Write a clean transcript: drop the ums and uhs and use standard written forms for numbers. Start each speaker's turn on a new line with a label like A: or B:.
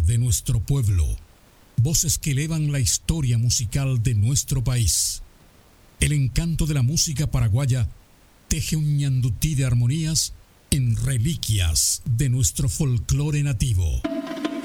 A: de nuestro pueblo. Voces que elevan la historia musical de nuestro país. El encanto de la música paraguaya teje un ñandutí de armonías en reliquias de nuestro folclore nativo.